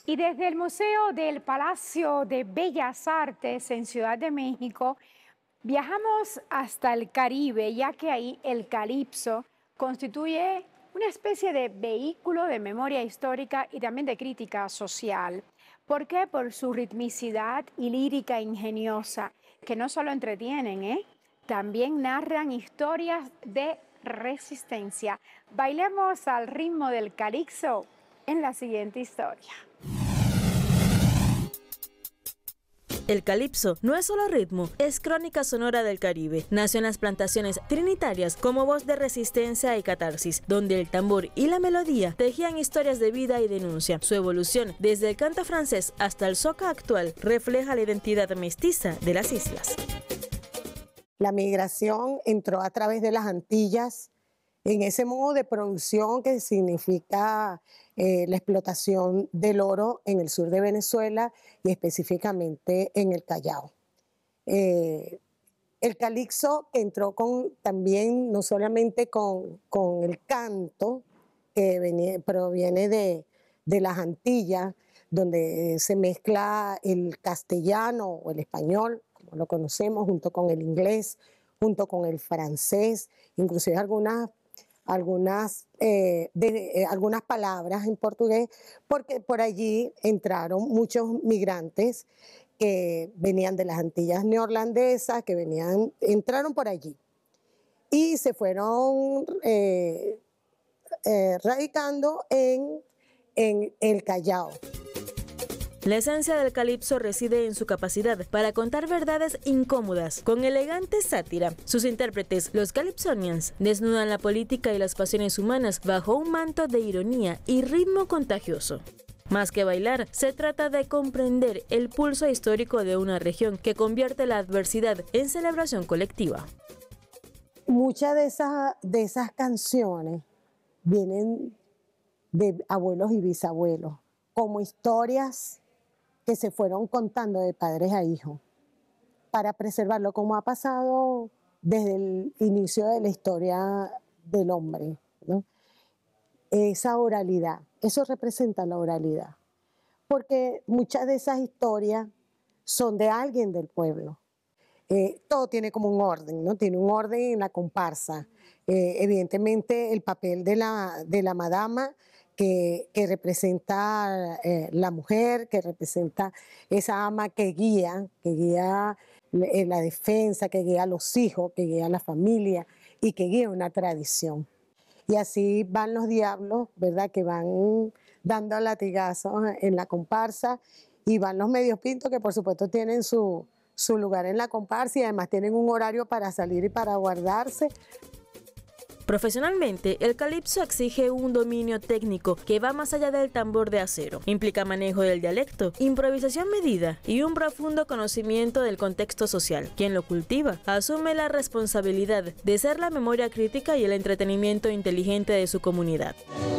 Y desde el Museo del Palacio de Bellas Artes en Ciudad de México, viajamos hasta el Caribe, ya que ahí el calipso constituye una especie de vehículo de memoria histórica y también de crítica social. ¿Por qué? Por su ritmicidad y lírica ingeniosa, que no solo entretienen, también narran historias de resistencia. Bailemos al ritmo del calipso en la siguiente historia. El calipso no es solo ritmo, es crónica sonora del Caribe. Nació en las plantaciones trinitarias como voz de resistencia y catarsis, donde el tambor y la melodía tejían historias de vida y denuncia. Su evolución, desde el canto francés hasta el soca actual, refleja la identidad mestiza de las islas. La migración entró a través de las Antillas en ese modo de producción que significa la explotación del oro en el sur de Venezuela y específicamente en el Callao. El calipso entró también no solamente con el canto que proviene de las Antillas, donde se mezcla el castellano o el español, como lo conocemos, junto con el inglés, junto con el francés, inclusive algunas palabras en portugués, porque por allí entraron muchos migrantes que venían de las Antillas neerlandesas, entraron por allí y se fueron radicando en el Callao. La esencia del calipso reside en su capacidad para contar verdades incómodas con elegante sátira. Sus intérpretes, los calipsonians, desnudan la política y las pasiones humanas bajo un manto de ironía y ritmo contagioso. Más que bailar, se trata de comprender el pulso histórico de una región que convierte la adversidad en celebración colectiva. Muchas de esas canciones vienen de abuelos y bisabuelos, como historias que se fueron contando de padres a hijos, para preservarlo, como ha pasado desde el inicio de la historia del hombre, ¿no? Esa oralidad, eso representa la oralidad, porque muchas de esas historias son de alguien del pueblo. Todo tiene como un orden, ¿no? Tiene un orden en la comparsa. Evidentemente el papel de la madama, que representa la mujer, que representa esa ama que guía la defensa, que guía a los hijos, que guía a la familia y que guía una tradición. Y así van los diablos, ¿verdad? Que van dando latigazos en la comparsa, y van los medios pintos, que por supuesto tienen su lugar en la comparsa y además tienen un horario para salir y para guardarse. Profesionalmente, el calipso exige un dominio técnico que va más allá del tambor de acero. Implica manejo del dialecto, improvisación medida y un profundo conocimiento del contexto social. Quien lo cultiva asume la responsabilidad de ser la memoria crítica y el entretenimiento inteligente de su comunidad.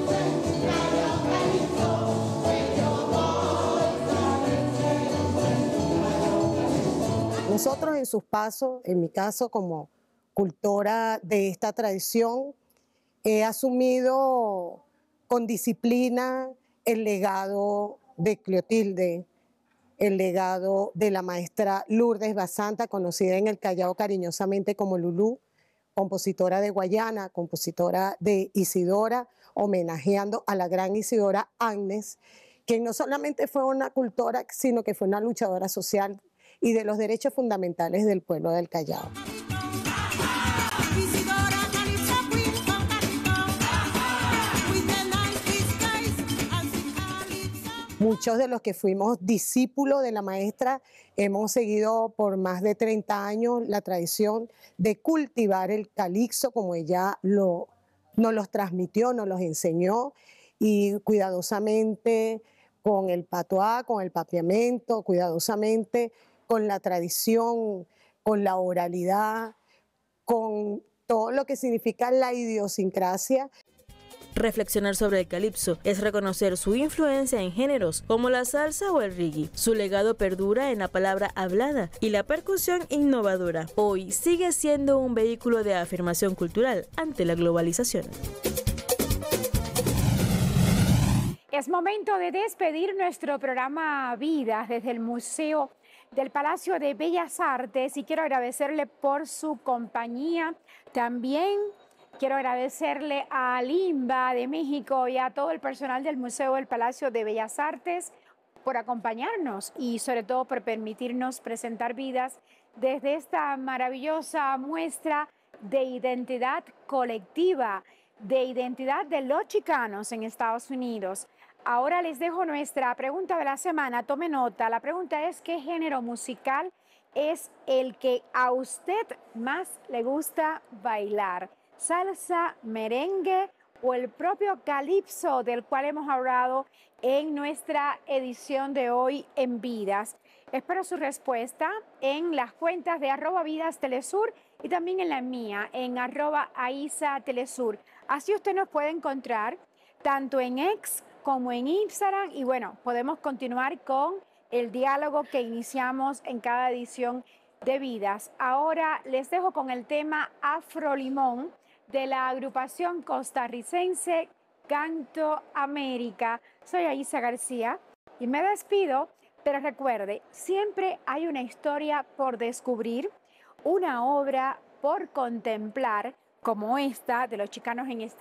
Nosotros en sus pasos, en mi caso como cultora de esta tradición, he asumido con disciplina el legado de Clotilde, el legado de la maestra Lourdes Basanta, conocida en el Callao cariñosamente como Lulú, compositora de Guayana, compositora de Isidora, homenajeando a la gran Isidora Agnes, que no solamente fue una cultora, sino que fue una luchadora social y de los derechos fundamentales del pueblo del Callao. Muchos de los que fuimos discípulos de la maestra hemos seguido por más de 30 años la tradición de cultivar el calipso como ella nos los transmitió, nos los enseñó, y cuidadosamente con el patuá, con el papiamento, cuidadosamente con la tradición, con la oralidad, con todo lo que significa la idiosincrasia. Reflexionar sobre el calipso es reconocer su influencia en géneros como la salsa o el reggae. Su legado perdura en la palabra hablada y la percusión innovadora. Hoy sigue siendo un vehículo de afirmación cultural ante la globalización. Es momento de despedir nuestro programa Vidas desde el Museo del Palacio de Bellas Artes y quiero agradecerle por su compañía. También quiero agradecerle a Limba de México y a todo el personal del Museo del Palacio de Bellas Artes por acompañarnos y sobre todo por permitirnos presentar Vidas desde esta maravillosa muestra de identidad colectiva, de identidad de los chicanos en Estados Unidos. Ahora les dejo nuestra pregunta de la semana. Tome nota. La pregunta es: ¿qué género musical es el que a usted más le gusta bailar? ¿Salsa, merengue o el propio calipso del cual hemos hablado en nuestra edición de hoy en Vidas? Espero su respuesta en las cuentas de @VidasTelesur y también en la mía, en @AisaTelesur. Así usted nos puede encontrar tanto en X como en Instagram y bueno, podemos continuar con el diálogo que iniciamos en cada edición de Vidas. Ahora les dejo con el tema Afro Limón de la agrupación costarricense Canto América. Soy Aisa García y me despido, pero recuerde, siempre hay una historia por descubrir, una obra por contemplar, como esta de los chicanos en esta